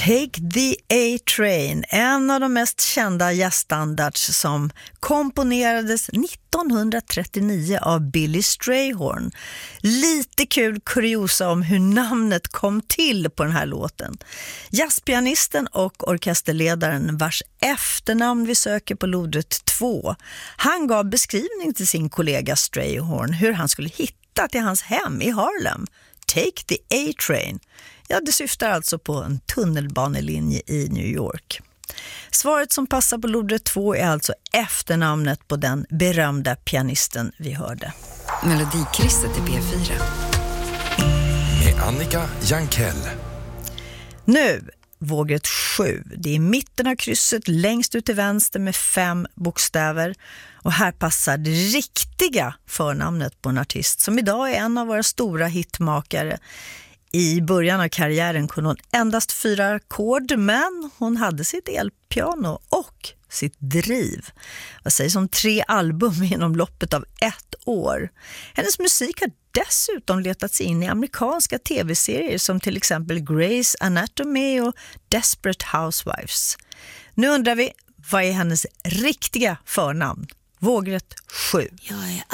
Take the A-Train, en av de mest kända jazzstandards som komponerades 1939 av Billy Strayhorn. Lite kul kuriosa om hur namnet kom till på den här låten. Jazzpianisten och orkesterledaren vars efternamn vi söker på lodret 2, han gav beskrivning till sin kollega Strayhorn hur han skulle hitta till hans hem i Harlem. Take the A-Train. Ja, det syftar alltså på en tunnelbanelinje i New York. Svaret som passar på lodret 2 är alltså efternamnet på den berömda pianisten vi hörde. Melodikrysset i P4. Med Annika Jankell. Nu, vågret 7. Det är mitten av krysset längst ut till vänster med 5 bokstäver. Och här passar det riktiga förnamnet på en artist som idag är en av våra stora hitmakare. I början av karriären kunde hon endast 4 ackord, men hon hade sitt elpiano och sitt driv. Vad sägs om 3 album inom loppet av 1 år. Hennes musik har dessutom letats in i amerikanska tv-serier som till exempel Grey's Anatomy och Desperate Housewives. Nu undrar vi, vad är hennes riktiga förnamn? Vågret 7. Jag är